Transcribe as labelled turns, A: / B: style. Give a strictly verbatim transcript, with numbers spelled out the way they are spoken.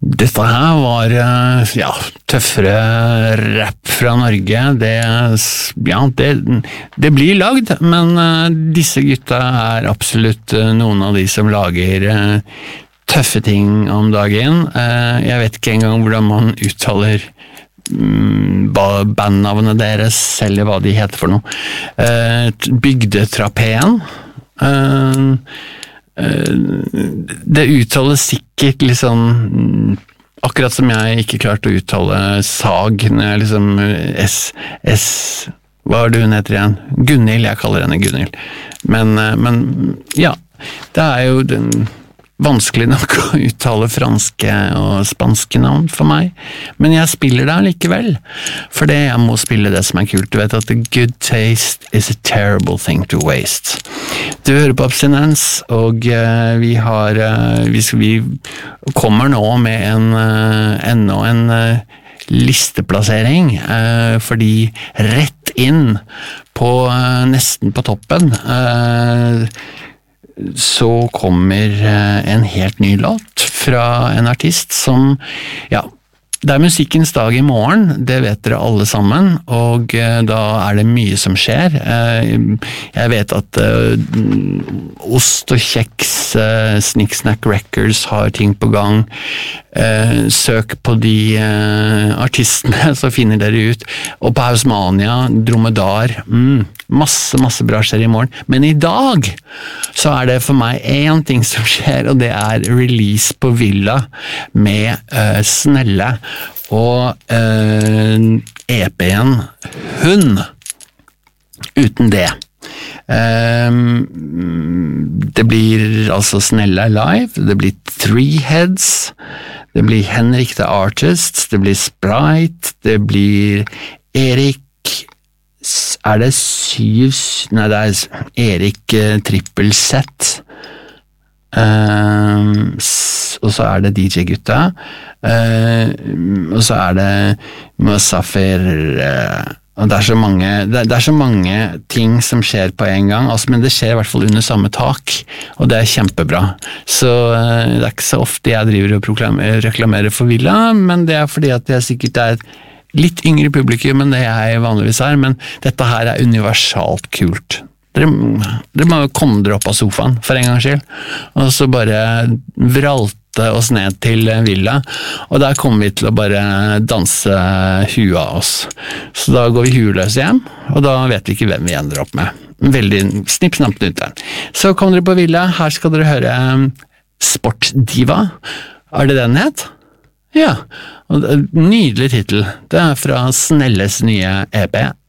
A: Dette her var, ja, tøffere rap fra Norge, det, ja, det, det blir lagd, men disse gutta er absolutt noen av de som lager tøffe ting om dagen. Jeg vet ikke engang hvordan man uttaler bandnavnet deres, eller hva de heter for noe. Bygdetrapeen. Det uttales sikkert liksom akkurat som jeg ikke klarte å uttale sag når jeg liksom S, S hva er det hun heter igjen? Gunhild, jeg kaller henne Gunhild men, men ja, det er jo den vanskelig nok å uttale franske og spanske navn for meg, men jeg spiller det likevel, for det jeg må spille det som er kult. Du vet at the good taste is a terrible thing to waste. Du hører på Abstinens, og uh, vi har uh, vi, vi kommer nå med en uh, enda en uh, listeplassering, uh, fordi rett inn på uh, nesten på toppen uh, så kommer en helt ny låt fra en artist som, ja, det er musikkens dag i morgen, det vet dere alle sammen, og da er det mye som skjer. Jeg vet at Ost og Kjeks, Snicksnack Records har ting på gang. Søk på de artistene, så finner dere ut. Og på Hausmania, Dromedar, mm, masse, masse bra skjer i morgen. Men i dag så er det for meg en ting som skjer, og det er release på Villa med uh, Snelle og uh, E P-en Hun uten det. Um, det blir altså Snelle live, det blir Three Heads, det blir Henrik the Artist, det blir Sprite, det blir Erik, er det syv, nei det er Erik uh, Trippelsett, Uh, og så er det D J-gutta, uh, og så er det Musafir, uh, og det er så mange det, det er så mange ting som skjer på en gang, altså, men det skjer i hvert fall under samme tak, og det er kjempebra. Så uh, det er ikke så ofte jeg driver og reklamerer for Villa, men det er fordi at jeg sikkert er et litt yngre publikum enn det jeg vanligvis er, men dette her er universalt kult. Dere, dere må komme dere opp av sofaen for en gangs skyld, og så bare vralte oss ned til Villa, og der kommer vi til å bare danse huet av oss. Så da går vi hueløse hjem, og da vet vi ikke hvem vi ender opp med. Veldig snipp, snapp, nytt der. Så kommer dere på Villa, her skal dere høre Sportdiva. Er det den het? Ja, og nydelig titel. Det er fra Snelles nye E P.